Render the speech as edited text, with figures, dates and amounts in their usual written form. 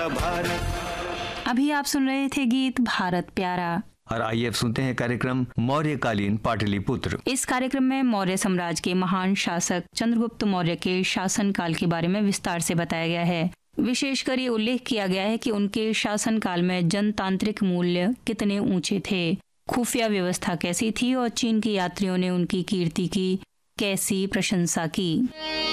का भारत। अभी आप सुन रहे थे गीत भारत प्यारा। और आइए अब सुनते हैं कार्यक्रम मौर्यकालीन पाटलिपुत्र। इस कार्यक्रम में मौर्य साम्राज्य के महान शासक चंद्रगुप्त मौर्य के शासन काल के बारे में विस्तार से बताया गया है। विशेषकर ये उल्लेख किया गया है कि उनके शासन काल में जनतांत्रिक मूल्य कितने ऊंचे थे, खुफिया व्यवस्था कैसी थी और चीन के यात्रियों ने उनकी कीर्ति की कैसी प्रशंसा की।